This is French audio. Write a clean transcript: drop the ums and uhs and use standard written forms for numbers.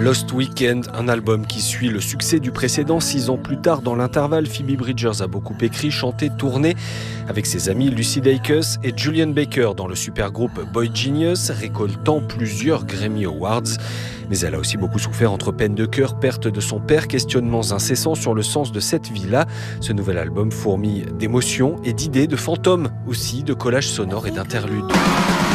Lost Weekend, un album qui suit le succès du précédent. 6 ans plus tard, dans l'intervalle, Phoebe Bridgers a beaucoup écrit, chanté, tourné avec ses amis Lucy Dacus et Julian Baker dans le supergroupe Boy Genius, récoltant plusieurs Grammy Awards. Mais elle a aussi beaucoup souffert entre peine de cœur, perte de son père, questionnements incessants sur le sens de cette vie-là. Ce nouvel album fourmille d'émotions et d'idées, de fantômes aussi, de collages sonores et d'interludes.